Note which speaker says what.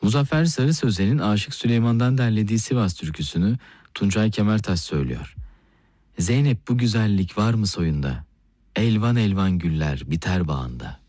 Speaker 1: Muzaffer Sarı Sözen'in Aşık Süleyman'dan derlediği Sivas türküsünü Tuncay Kemertaş söylüyor. Zeynep bu güzellik var mı soyunda? Elvan elvan güller biter bağında.